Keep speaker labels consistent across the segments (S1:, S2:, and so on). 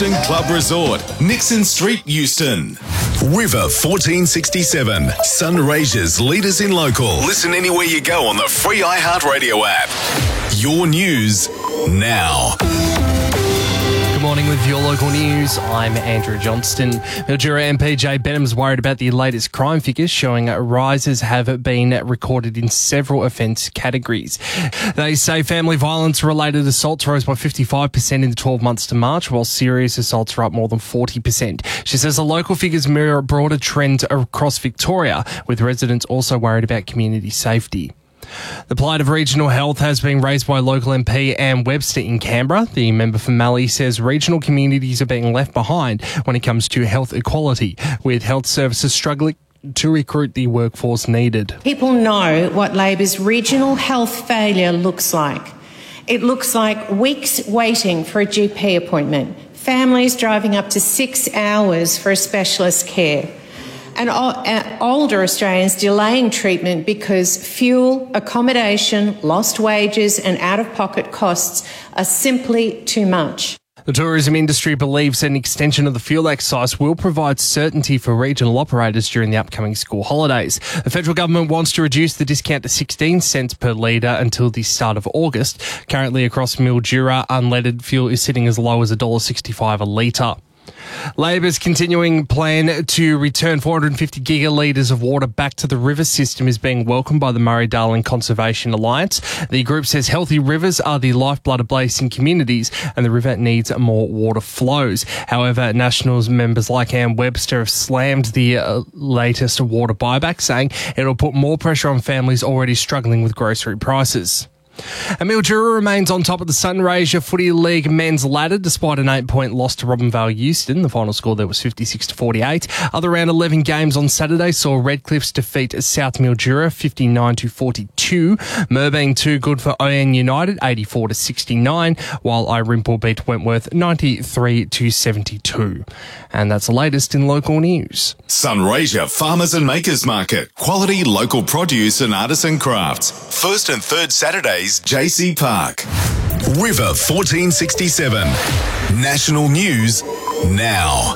S1: Euston Club Resort, Nixon Street, Euston. River 1467, Sunraysia's leaders in local. Listen anywhere you go on the free iHeartRadio app. Your news now.
S2: Good morning with your local news. I'm Andrew Johnston. Mildura MP Jay Benham's worried about the latest crime figures showing rises have been recorded in several offence categories. They say family violence-related assaults rose by 55% in the 12 months to March, while serious assaults are up more than 40%. She says the local figures mirror a broader trend across Victoria, with residents also worried about community safety. The plight of regional health has been raised by local MP Anne Webster in Canberra. The member for Mallee says regional communities are being left behind when it comes to health equality, with health services struggling to recruit the workforce needed.
S3: People know what Labor's regional health failure looks like. It looks like weeks waiting for a GP appointment, families driving up to 6 hours for a specialist care, and older Australians delaying treatment because fuel, accommodation, lost wages and out-of-pocket costs are simply too much.
S2: The tourism industry believes an extension of the fuel excise will provide certainty for regional operators during the upcoming school holidays. The federal government wants to reduce the discount to 16 cents per litre until the start of August. Currently across Mildura, unleaded fuel is sitting as low as $1.65 a litre. Labor's continuing plan to return 450 gigalitres of water back to the river system is being welcomed by the Murray-Darling Conservation Alliance. The group says healthy rivers are the lifeblood of basin communities and the river needs more water flows. However, Nationals members like Anne Webster have slammed the latest water buyback, saying it'll put more pressure on families already struggling with grocery prices. And Mildura remains on top of the Sunraysia Footy League men's ladder despite an 8-point loss to Robinvale Euston. The final score there was 56-48. Other round 11 games on Saturday saw Redcliffs defeat South Mildura 59-42. Merbane too good for ON United 84-69, while Irimple beat Wentworth 93-72. And that's the latest in local news.
S1: Sunraysia Farmers and Makers Market. Quality local produce and artisan crafts. First and third Saturdays, JC Park. River 1467. National news now.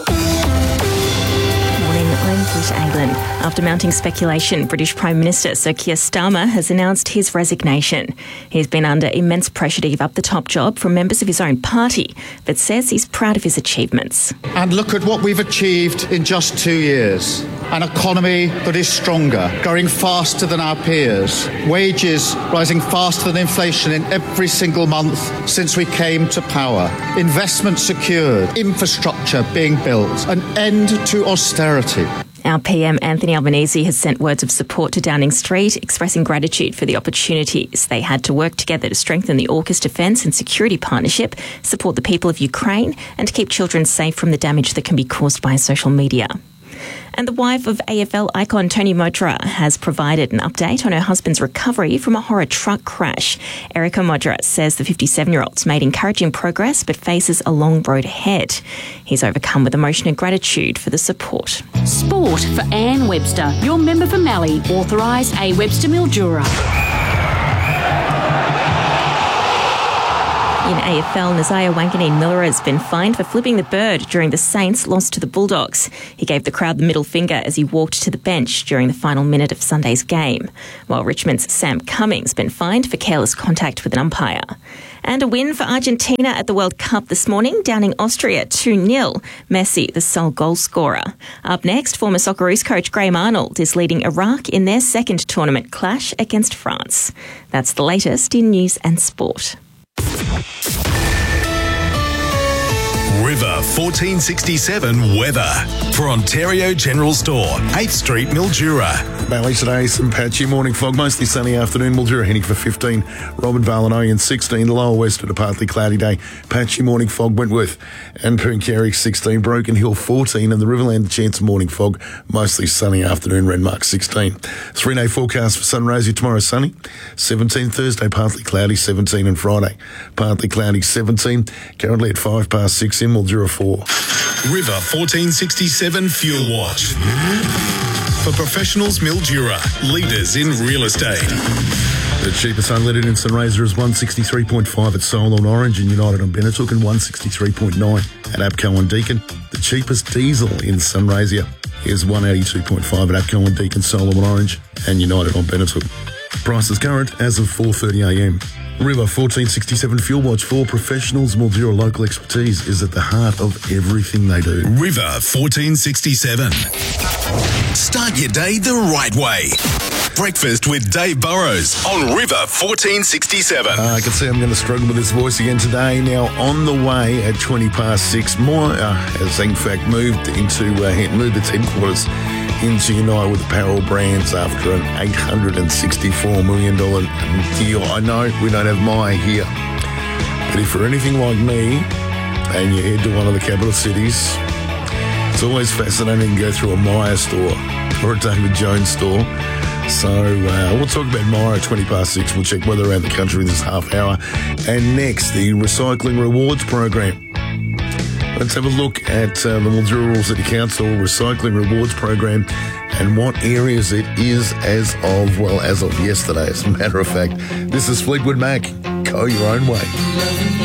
S4: I'm Britt Aylin. After mounting speculation, British Prime Minister Sir Keir Starmer has announced his resignation. He's been under immense pressure to give up the top job from members of his own party, but says he's proud of his achievements.
S5: And look at what we've achieved in just 2 years. An economy that is stronger, growing faster than our peers. Wages rising faster than inflation in every single month since we came to power. Investment secured, infrastructure being built, an end to austerity.
S4: Our PM Anthony Albanese has sent words of support to Downing Street, expressing gratitude for the opportunities they had to work together to strengthen the AUKUS defence and security partnership, support the people of Ukraine, and keep children safe from the damage that can be caused by social media. And the wife of AFL icon Tony Modra has provided an update on her husband's recovery from a horror truck crash. Erica Modra says the 57-year-old's made encouraging progress but faces a long road ahead. He's overcome with emotion and gratitude for the support.
S6: Sport for Anne Webster, your member for Mallee, authorised A. Webster Mildura.
S4: In AFL, Nazaya Wanganeen-Miller has been fined for flipping the bird during the Saints' loss to the Bulldogs. He gave the crowd the middle finger as he walked to the bench during the final minute of Sunday's game, while Richmond's Sam Cummings has been fined for careless contact with an umpire. And a win for Argentina at the World Cup this morning, downing Austria 2-0. Messi, the sole goal scorer. Up next, former Socceroos coach Graham Arnold is leading Iraq in their second tournament clash against France. That's the latest in news and sport.
S1: River 1467 weather for Ontario General Store, 8th Street, Mildura.
S7: Valley today, some patchy morning fog, mostly sunny afternoon. Mildura heading for 15, Robinvale and Oyen 16, lower west at a partly cloudy day. Patchy morning fog, Wentworth and Pooncarie 16, Broken Hill 14, and the Riverland chance of morning fog, mostly sunny afternoon, Renmark 16. 3-day forecast for Sunraysia tomorrow, sunny, 17 Thursday, partly cloudy, 17 and Friday, partly cloudy, 17, currently at 6:05 in Mildura 4.
S1: River 1467 Fuel Watch. For professionals, Mildura, leaders in real estate.
S7: The cheapest unleaded in St Razor is 163.5 at Soul on Orange and United on Benetook, and 163.9 at APCO on Deakin. The cheapest diesel in St Razor is 182.5 at APCO on Deakin, Soul on Orange and United on Benetook. Prices current as of 4:30am. River 1467 Fuel Watch for professionals. Mildura local expertise is at the heart of everything they do.
S1: River 1467. Start your day the right way. Breakfast with Dave Burrows on River 1467.
S7: I can see I'm going to struggle with this voice again today. Now, on the way at 6:20, Myer has in fact moved its headquarters into Unite with Apparel Brands after an $864 million deal. I know we don't have Myer here, but if you're anything like me and you head to one of the capital cities, it's always fascinating to go through a Myer store or a David Jones store. So we'll talk about Myer at 6:20. We'll check weather around the country in this half hour. And next, the Recycling Rewards Program. Let's have a look at the Mildura Rural City Council Recycling Rewards Program and what areas it is as of yesterday, as a matter of fact. This is Fleetwood Mac. Go your own way.